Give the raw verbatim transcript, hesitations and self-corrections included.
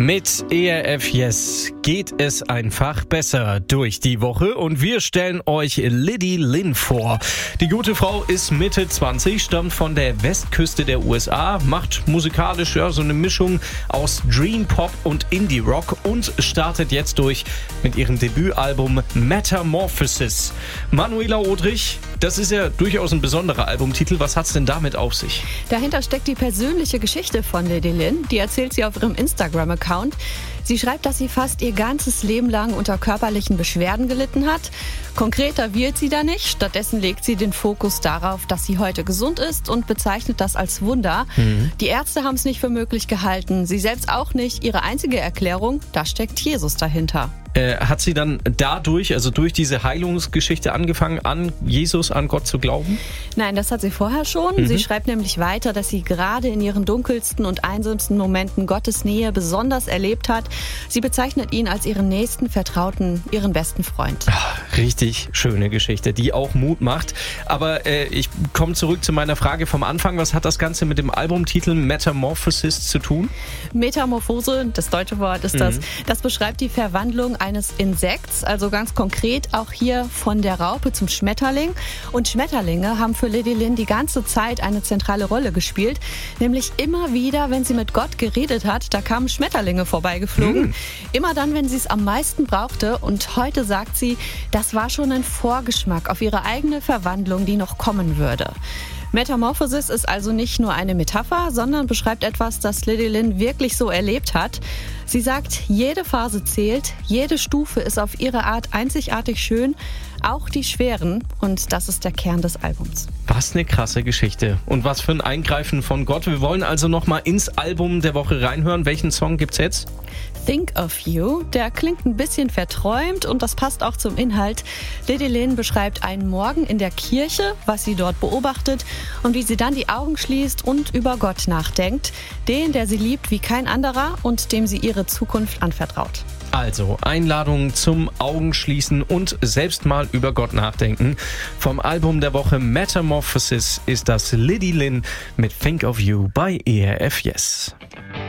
Mit E R F Yes geht es einfach besser durch die Woche und wir stellen euch Lady Lynn vor. Die gute Frau ist Mitte zwanzig, stammt von der Westküste der U S A, macht musikalisch ja so eine Mischung aus Dream Pop und Indie Rock und startet jetzt durch mit ihrem Debütalbum Metamorphosis. Manuela Odrich, das ist ja durchaus ein besonderer Albumtitel. Was hat's denn damit auf sich? Dahinter steckt die persönliche Geschichte von Lady Lynn. Die erzählt sie auf ihrem Instagram-Account. Sie schreibt, dass sie fast ihr ganzes Leben lang unter körperlichen Beschwerden gelitten hat. Konkreter wird sie da nicht. Stattdessen legt sie den Fokus darauf, dass sie heute gesund ist und bezeichnet das als Wunder. Mhm. Die Ärzte haben es nicht für möglich gehalten. Sie selbst auch nicht. Ihre einzige Erklärung, da steckt Jesus dahinter. Äh, hat sie dann dadurch, also durch diese Heilungsgeschichte angefangen, an Jesus, an Gott zu glauben? Nein, das hat sie vorher schon. Mhm. Sie schreibt nämlich weiter, dass sie gerade in ihren dunkelsten und einsamsten Momenten Gottes Nähe besonders erlebt hat. Sie bezeichnet ihn als ihren nächsten Vertrauten, ihren besten Freund. Ach, richtig schöne Geschichte, die auch Mut macht. Aber äh, ich komme zurück zu meiner Frage vom Anfang. Was hat das Ganze mit dem Albumtitel Metamorphosis zu tun? Metamorphose, das deutsche Wort ist das, mhm. das beschreibt die Verwandlung eines Insekts, also ganz konkret auch hier von der Raupe zum Schmetterling. Und Schmetterlinge haben für Lady Lynn die ganze Zeit eine zentrale Rolle gespielt. Nämlich immer wieder, wenn sie mit Gott geredet hat, da kamen Schmetterlinge vorbeigeflogen. Mhm. Immer dann, wenn sie es am meisten brauchte. Und heute sagt sie, das war schon ein Vorgeschmack auf ihre eigene Verwandlung, die noch kommen würde. Metamorphosis ist also nicht nur eine Metapher, sondern beschreibt etwas, das Lady Lynn wirklich so erlebt hat. Sie sagt, jede Phase zählt, jede Stufe ist auf ihre Art einzigartig schön, auch die schweren. Und das ist der Kern des Albums. Was eine krasse Geschichte. Und was für ein Eingreifen von Gott. Wir wollen also nochmal ins Album der Woche reinhören. Welchen Song gibt's jetzt? Think of You. Der klingt ein bisschen verträumt und das passt auch zum Inhalt. Lady Lynn beschreibt einen Morgen in der Kirche, was sie dort beobachtet und wie sie dann die Augen schließt und über Gott nachdenkt. Den, der sie liebt wie kein anderer und dem sie ihre Zukunft anvertraut. Also Einladung zum Augenschließen und selbst mal über Gott nachdenken. Vom Album der Woche Metamorphosis ist das Lady Lynn mit Think of You bei E R F Yes.